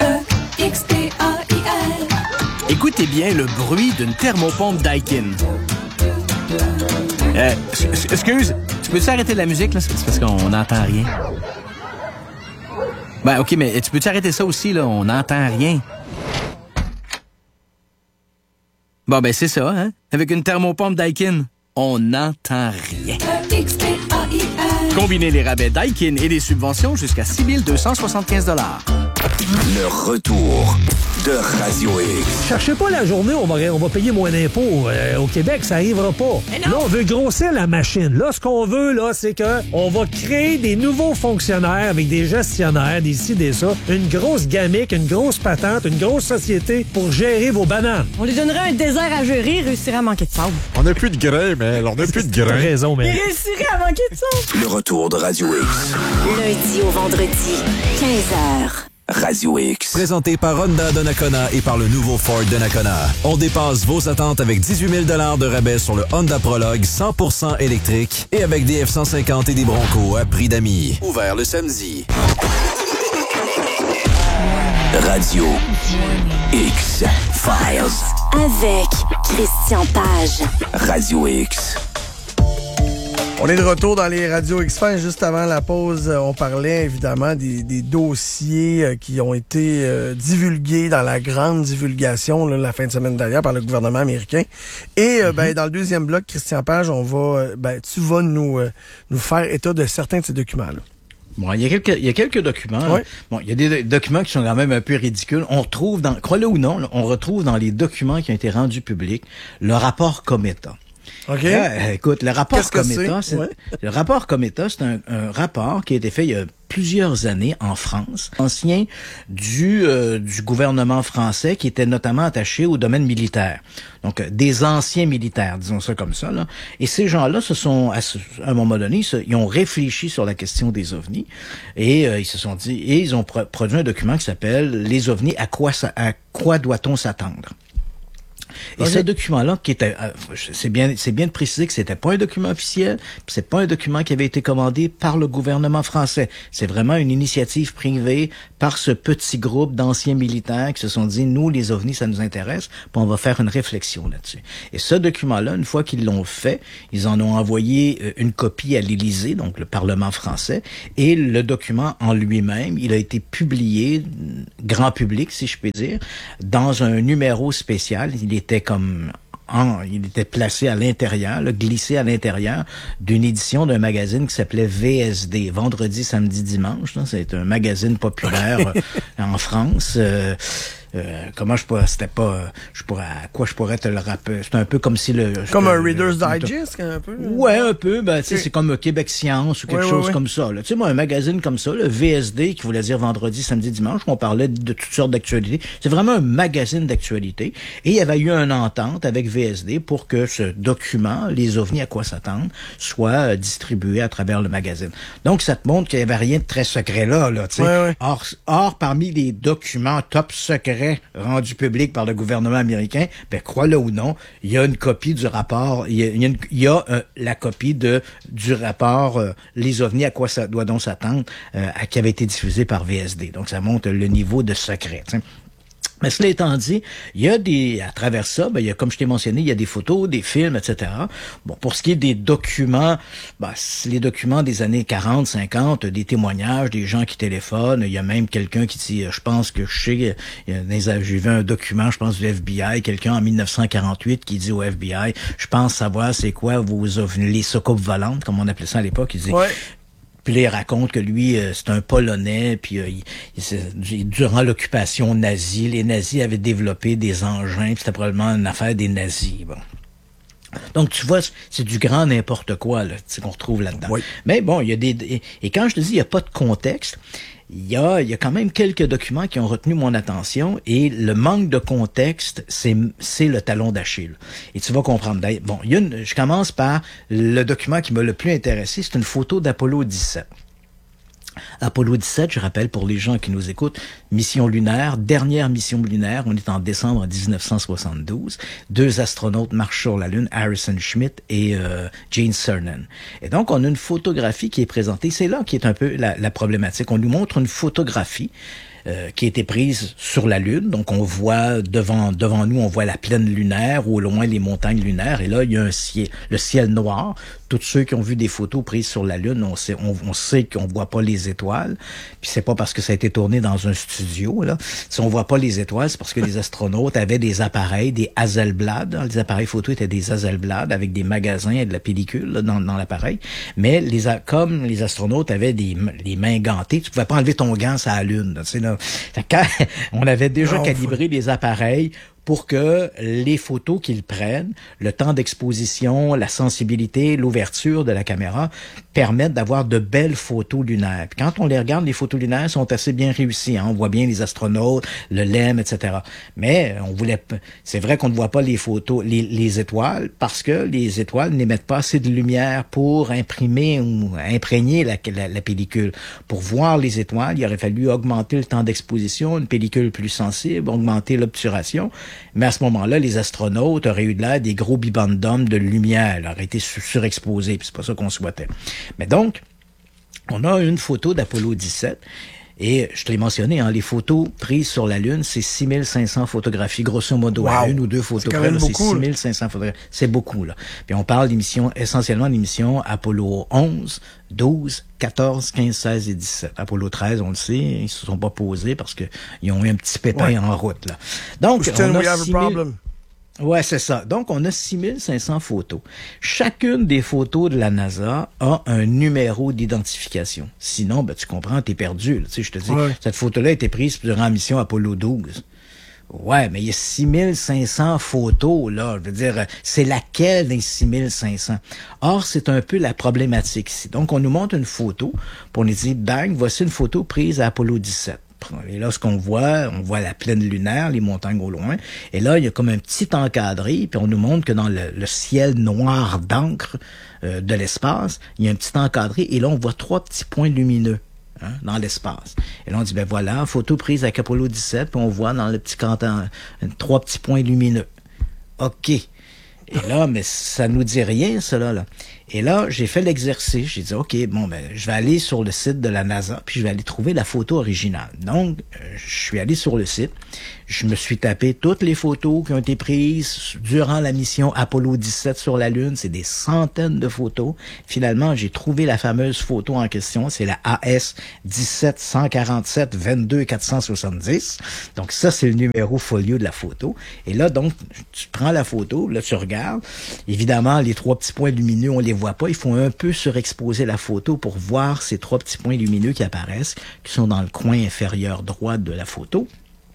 Écoutez bien le bruit d'une thermopompe Daikin. Euh, excuse, tu peux-tu arrêter la musique, là? C'est parce qu'on n'entend rien. Ben, OK, mais tu peux-tu arrêter ça aussi, là? On n'entend rien. Bon, ben, c'est ça, hein? Avec une thermopompe Daikin, on n'entend rien. Combinez les rabais Daikin et les subventions jusqu'à six mille deux cent soixante-quinze dollars. Le retour de Radio X. Cherchez pas la journée où on va, on va payer moins d'impôts. Euh, au Québec, ça arrivera pas. Là, on veut grossir la machine. Là, ce qu'on veut, là, c'est que on va créer des nouveaux fonctionnaires avec des gestionnaires, des ci, des ça, une grosse gamique, une grosse patente, une grosse société pour gérer vos bananes. On lui donnerait un désert à gérer, il réussirait à manquer de sable. On n'a plus de grain, mais on n'a plus de grain. T'as raison, mais... Il réussirait à manquer de sable. Le retour de Radio X. Lundi au vendredi, quinze heures. Radio X. Présenté par Honda Donnacona et par le nouveau Ford Donnacona. On dépasse vos attentes avec dix-huit mille dollars de rabais sur le Honda Prologue cent pour cent électrique et avec des F cent cinquante et des Bronco à prix d'amis. Ouvert le samedi. Radio X Files. Avec Christian Page. Radio X. On est de retour dans les radios X-Files. Juste avant la pause, on parlait évidemment des, des dossiers qui ont été euh, divulgués dans la grande divulgation là, la fin de semaine dernière par le gouvernement américain. Et euh, mm-hmm. ben, dans le deuxième bloc, Christian Page, on va, euh, ben, tu vas nous, euh, nous faire état de certains de ces documents-là. Bon, il y a quelques, il y a quelques documents. Ouais. Bon, il y a des documents qui sont quand même un peu ridicules. On retrouve dans, crois-le ou non, là, on retrouve dans les documents qui ont été rendus publics le rapport Cometa. OK. Là, écoute, le rapport Qu'est-ce que Cometa, c'est? c'est, Ouais. le rapport Cometa, c'est un, un rapport qui a été fait il y a plusieurs années en France, ancien du euh, du gouvernement français qui était notamment attaché au domaine militaire. Donc euh, des anciens militaires, disons ça comme ça là. Et ces gens-là se sont à, ce, à un moment donné, se, ils ont réfléchi sur la question des ovnis et euh, ils se sont dit et ils ont pro- produit un document qui s'appelle Les ovnis, à quoi ça, à quoi doit-on s'attendre? Et okay. ce document-là, qui était, c'est bien, c'est bien de préciser que c'était pas un document officiel, puis c'est pas un document qui avait été commandé par le gouvernement français. C'est vraiment une initiative privée par ce petit groupe d'anciens militaires qui se sont dit, nous, les ovnis, ça nous intéresse, puis on va faire une réflexion là-dessus. Et ce document-là, une fois qu'ils l'ont fait, ils en ont envoyé une copie à l'Élysée, donc le Parlement français, et le document en lui-même, il a été publié, grand public, si je peux dire, dans un numéro spécial. Il est était comme en, il était placé à l'intérieur, là, glissé à l'intérieur d'une édition d'un magazine qui s'appelait V S D, Vendredi, Samedi, Dimanche. Là. C'est un magazine populaire euh, en France. Euh, Euh, comment je pourrais, c'était pas, je pourrais, à quoi je pourrais te le rappeler? C'est un peu comme si le... Comme le, un Reader's le, Digest, un peu? Ouais, un peu, ben, tu sais, c'est comme Québec Science ou quelque ouais, chose ouais, ouais. comme ça, là. Tu sais, moi, un magazine comme ça, le V S D, qui voulait dire vendredi, samedi, dimanche, on parlait de toutes sortes d'actualités. C'est vraiment un magazine d'actualité. Et il y avait eu une entente avec V S D pour que ce document, les ovnis à quoi s'attendre, soit euh, distribué à travers le magazine. Donc, ça te montre qu'il y avait rien de très secret là, là, tu sais. Ouais, ouais. Or, or, parmi les documents top secrets rendus public par le gouvernement américain, ben crois-le ou non, il y a une copie du rapport, il y a, il y a, une, il y a euh, la copie de du rapport euh, Les ovnis, à quoi ça doit donc s'attendre, euh, à, qui avait été diffusé par V S D. Donc ça montre le niveau de secret. T'sais. Mais cela étant dit, il y a des, à travers ça, ben, il y a, comme je t'ai mentionné, il y a des photos, des films, et cetera. Bon, pour ce qui est des documents, ben, c'est les documents des années quarante, cinquante, des témoignages, des gens qui téléphonent. Il y a même quelqu'un qui dit, je pense que je sais, il y a des, j'ai vu un document, je pense, du F B I, quelqu'un en mille neuf cent quarante-huit qui dit au F B I, je pense savoir c'est quoi vos ovnis, les soucoupes volantes, comme on appelait ça à l'époque. Il dit, ouais. Puis là, il raconte que lui, euh, c'est un Polonais, puis euh, il, il, durant l'occupation nazie, les nazis avaient développé des engins, puis c'était probablement une affaire des nazis. Bon. Donc, tu vois, c'est du grand n'importe quoi là, qu'on retrouve là-dedans. Oui. Mais bon, il y a des... Et, et quand je te dis, il n'y a pas de contexte, il y a, il y a quand même quelques documents qui ont retenu mon attention, et le manque de contexte, c'est, c'est le talon d'Achille. Et tu vas comprendre. Bon, il y a une, je commence par le document qui m'a le plus intéressé, c'est une photo d'Apollo dix-sept. Apollo dix-sept, je rappelle pour les gens qui nous écoutent, mission lunaire, dernière mission lunaire, on est en décembre dix-neuf cent soixante-douze. Deux astronautes marchent sur la Lune, Harrison Schmitt et euh, Gene Cernan. Et donc, on a une photographie qui est présentée. C'est là qui est un peu la, la problématique. On nous montre une photographie Euh, qui a été prise sur la Lune. Donc, on voit devant devant nous, on voit la plaine lunaire, ou au loin les montagnes lunaires. Et là, il y a un ciel, le ciel noir. Tous ceux qui ont vu des photos prises sur la Lune, on sait, on, on sait qu'on voit pas les étoiles. Puis c'est pas parce que ça a été tourné dans un studio, là. Si on voit pas les étoiles, c'est parce que les astronautes avaient des appareils, des Hasselblad. Les appareils photo étaient des Hasselblad avec des magasins et de la pellicule là, dans, dans l'appareil. Mais les comme les astronautes avaient des les mains gantées, tu pouvais pas enlever ton gant sur la Lune. Tu sais, là. Quand on avait déjà calibré les appareils pour que les photos qu'ils prennent, le temps d'exposition, la sensibilité, l'ouverture de la caméra permettent d'avoir de belles photos lunaires. Puis quand on les regarde, les photos lunaires sont assez bien réussies. Hein? On voit bien les astronautes, le L E M, et cetera. Mais on voulait, c'est vrai qu'on ne voit pas les photos, les, les étoiles, parce que les étoiles n'émettent pas assez de lumière pour imprimer ou imprégner la, la, la pellicule. Pour voir les étoiles, il aurait fallu augmenter le temps d'exposition, une pellicule plus sensible, augmenter l'obturation. Mais à ce moment-là, les astronautes auraient eu de l'air des gros bibendums de lumière, ils auraient été surexposés, puis c'est pas ça qu'on souhaitait. Mais donc, on a une photo d'Apollo dix-sept, et je te l'ai mentionné, hein, les photos prises sur la Lune, c'est six mille cinq cents photographies, grosso modo, wow. à une ou deux photos près, c'est six mille cinq cents photographies. C'est beaucoup, là. Puis on parle d'émissions, essentiellement d'émissions Apollo onze, douze, quatorze, quinze, seize et dix-sept. Apollo treize, on le sait, ils se sont pas posés parce que ils ont eu un petit pépin ouais. en route, là. Donc, Houston, on a we have a problem. Ouais, c'est ça. Donc, on a six mille cinq cents photos. Chacune des photos de la NASA a un numéro d'identification. Sinon, ben, tu comprends, t'es perdu. Tu sais, je te dis, ouais. cette photo-là a été prise durant la mission Apollo douze. Ouais, mais il y a six mille cinq cents photos, là. Je veux dire, c'est laquelle des six mille cinq cents? Or, c'est un peu la problématique ici. Donc, on nous montre une photo, puis on nous dit, bang, voici une photo prise à Apollo dix-sept. Et là, ce qu'on voit, on voit la plaine lunaire, les montagnes au loin. Et là, il y a comme un petit encadré, puis on nous montre que dans le, le ciel noir d'encre euh, de l'espace, il y a un petit encadré, et là, on voit trois petits points lumineux. Hein, dans l'espace. Et là, on dit, ben voilà, photo prise avec Apollo dix-sept, puis on voit dans le petit canton, trois petits points lumineux. OK. Et là, mais ça nous dit rien, cela, là. Et là, j'ai fait l'exercice. J'ai dit, OK, bon, ben, je vais aller sur le site de la NASA, puis je vais aller trouver la photo originale. Donc, euh, je suis allé sur le site. Je me suis tapé toutes les photos qui ont été prises durant la mission Apollo dix-sept sur la Lune. C'est des centaines de photos. Finalement, j'ai trouvé la fameuse photo en question. C'est la A S dix-sept cent quarante-sept vingt-deux quatre cent soixante-dix. Donc, ça, c'est le numéro folio de la photo. Et là, donc, tu prends la photo, là, tu regardes. Évidemment, les trois petits points lumineux, on les voit pas. Il faut un peu surexposer la photo pour voir ces trois petits points lumineux qui apparaissent, qui sont dans le coin inférieur droit de la photo.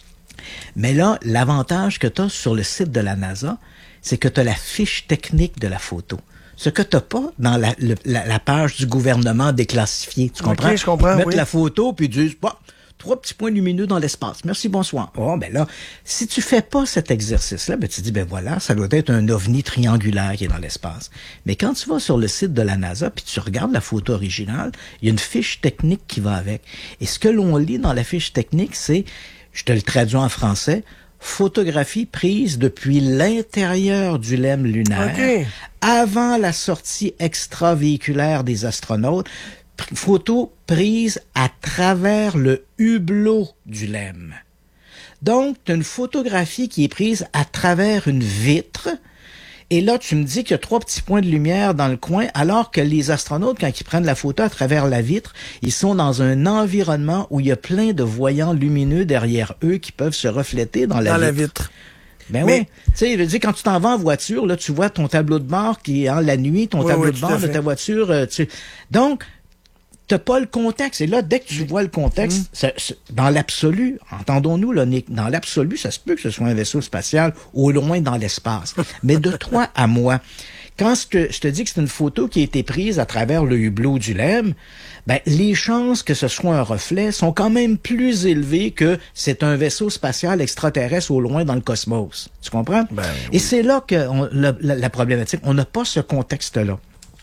Mais là, l'avantage que tu as sur le site de la NASA, c'est que tu as la fiche technique de la photo. Ce que tu n'as pas dans la, le, la, la page du gouvernement déclassifiée. Tu comprends? Okay, je comprends, Mettre oui. la photo, puis dire, bah, trois petits points lumineux dans l'espace. Merci, bonsoir. Oh, ben là, si tu fais pas cet exercice-là, ben tu dis, ben voilà, ça doit être un ovni triangulaire qui est dans l'espace. Mais quand tu vas sur le site de la NASA, puis tu regardes la photo originale, il y a une fiche technique qui va avec. Et ce que l'on lit dans la fiche technique, c'est, je te le traduis en français, photographie prise depuis l'intérieur du L E M lunaire, okay. avant la sortie extravéhiculaire des astronautes, photo prise à travers le hublot du L E M. Donc, tu as une photographie qui est prise à travers une vitre. Et là, tu me dis qu'il y a trois petits points de lumière dans le coin, alors que les astronautes, quand ils prennent la photo à travers la vitre, ils sont dans un environnement où il y a plein de voyants lumineux derrière eux qui peuvent se refléter dans la dans vitre. la vitre. Ben Mais- oui. Tu sais, je veux dire, quand tu t'en vas en voiture, là, tu vois ton tableau de bord qui est en la nuit, ton Oui, tableau oui, de tout à bord de fait. ta voiture. euh, tu... Donc, t'as pas le contexte. Et là, dès que tu vois le contexte, ça- ça- dans l'absolu, entendons-nous, là, Nick, dans l'absolu, ça se peut que ce soit un vaisseau spatial au loin dans l'espace. Mais de toi à moi, quand je te, je te dis que c'est une photo qui a été prise à travers le hublot du Lem, ben, les chances que ce soit un reflet sont quand même plus élevées que c'est un vaisseau spatial extraterrestre au loin dans le cosmos. Tu comprends? Et c'est là que on- la, la- la problématique, on n'a pas ce contexte-là.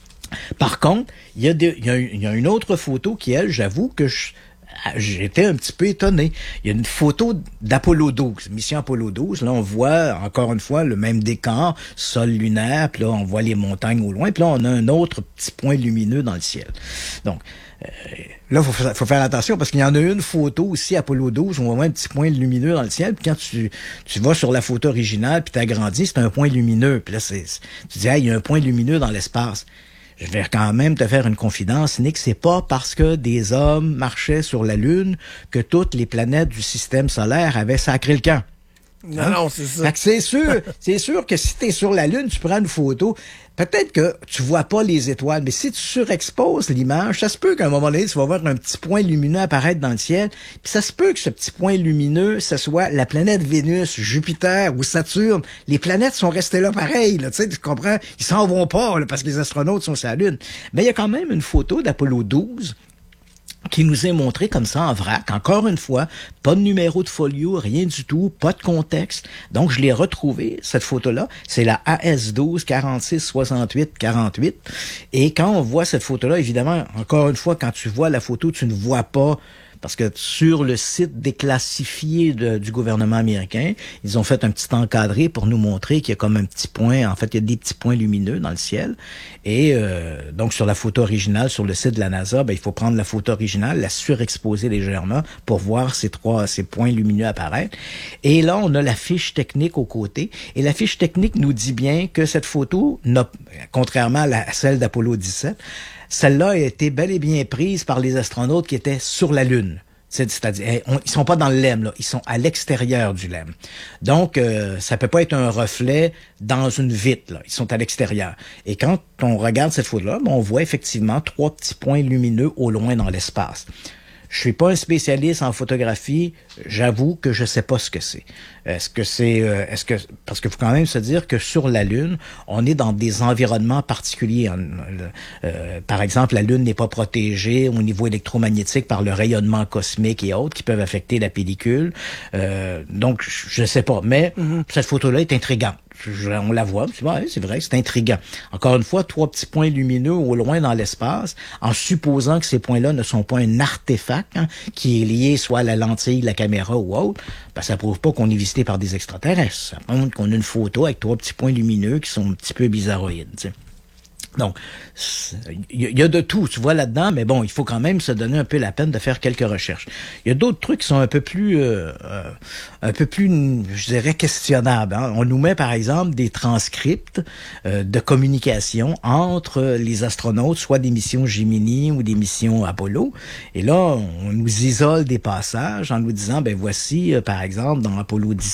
Par contre, il y, a des- il y, a, il y a une autre photo qui, elle, j'avoue que je, j'étais un petit peu étonné. Il y a une photo d'Apollo douze, mission Apollo douze. Là, on voit, encore une fois, le même décor, sol lunaire, puis là, on voit les montagnes au loin, puis là, on a un autre petit point lumineux dans le ciel. Donc, euh, là, il faut, fa- faut faire attention, parce qu'il y en a une photo aussi, Apollo douze, où on voit un petit point lumineux dans le ciel, puis quand tu, tu vas sur la photo originale, puis t'agrandis, c'est un point lumineux. Puis là, c'est, c'est- tu dis, hey, il y a un point lumineux dans l'espace. Je vais quand même te faire une confidence, Nick, c'est pas parce que des hommes marchaient sur la Lune que toutes les planètes du système solaire avaient sacré le camp. Non, Hein? non, c'est ça. Fait que c'est sûr, c'est sûr que si t'es sur la Lune, tu prends une photo, peut-être que tu vois pas les étoiles, mais si tu surexposes l'image, ça se peut qu'à un moment donné, tu vas voir un petit point lumineux apparaître dans le ciel, puis ça se peut que ce petit point lumineux, ce soit la planète Vénus, Jupiter ou Saturne. Les planètes sont restées là pareil, là, tu sais, tu comprends? Ils s'en vont pas, là, parce que les astronautes sont sur la Lune. Mais il y a quand même une photo d'Apollo douze qui nous est montré comme ça en vrac. Encore une fois, pas de numéro de folio, rien du tout, pas de contexte. Donc, je l'ai retrouvé, cette photo-là. C'est la A S douze quarante-six soixante-huit quarante-huit. Et quand on voit cette photo-là, évidemment, encore une fois, quand tu vois la photo, tu ne vois pas. Parce que sur le site déclassifié de- du gouvernement américain, ils ont fait un petit encadré pour nous montrer qu'il y a comme un petit point, en fait, il y a des petits points lumineux dans le ciel. Et euh, donc, sur la photo originale, sur le site de la NASA, ben, il faut prendre la photo originale, la surexposer légèrement pour voir ces trois, ces points lumineux apparaître. Et là, on a la fiche technique au côté. Et la fiche technique nous dit bien que cette photo, n'a, contrairement à, la, à celle d'Apollo dix-sept, celle-là a été bel et bien prise par les astronautes qui étaient sur la Lune. C'est- C'est-à-dire, eh, on- ils sont pas dans le Lem, là, ils sont à l'extérieur du Lem. Donc, euh, ça peut pas être un reflet dans une vitre, là. Ils sont à l'extérieur. Et quand on regarde cette photo-là, ben, on voit effectivement trois petits points lumineux au loin dans l'espace. Je suis pas un spécialiste en photographie, j'avoue que je sais pas ce que c'est. Est-ce que c'est, euh, est-ce que, parce qu'il faut quand même se dire que sur la Lune, on est dans des environnements particuliers. Euh, par exemple, la Lune n'est pas protégée au niveau électromagnétique par le rayonnement cosmique et autres qui peuvent affecter la pellicule. Euh, donc, je sais pas, mais cette photo-là est intrigante. Je- on la voit, c'est vrai, c'est vrai, c'est intriguant. Encore une fois, trois petits points lumineux au loin dans l'espace, en supposant que ces points-là ne sont pas un artefact hein, qui est lié soit à la lentille, la caméra ou autre, ben, ça prouve pas qu'on est visité par des extraterrestres. Ça montre qu'on a une photo avec trois petits points lumineux qui sont un petit peu bizarroïdes. Tu sais. Donc, il y, y a de tout, tu vois, là-dedans, mais bon, il faut quand même se donner un peu la peine de faire quelques recherches. Il y a d'autres trucs qui sont un peu plus, euh, euh, un peu plus, je dirais, questionnables. Hein. On nous met, par exemple, des transcripts euh, de communication entre les astronautes, soit des missions Gemini ou des missions Apollo. Et là, on nous isole des passages en nous disant, ben voici, euh, par exemple, dans Apollo dix